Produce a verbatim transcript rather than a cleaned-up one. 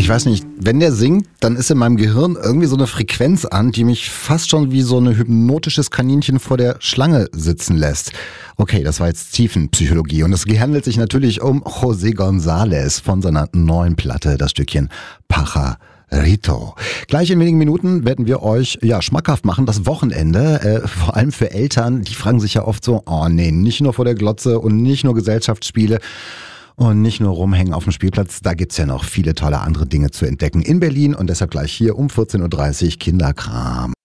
weiß nicht, wenn der singt, dann ist in meinem Gehirn irgendwie so eine Frequenz an, die mich fast schon wie so ein hypnotisches Kaninchen vor der Schlange sitzen lässt. Okay, das war jetzt Tiefenpsychologie und es handelt sich natürlich um José González von seiner neuen Platte, das Stückchen Pajarito. Gleich in wenigen Minuten werden wir euch ja schmackhaft machen, das Wochenende, äh, vor allem für Eltern, die fragen sich ja oft so, oh nee, nicht nur vor der Glotze und nicht nur Gesellschaftsspiele und nicht nur rumhängen auf dem Spielplatz, da gibt's ja noch viele tolle andere Dinge zu entdecken in Berlin und deshalb gleich hier um vierzehn Uhr dreißig Kinderkram.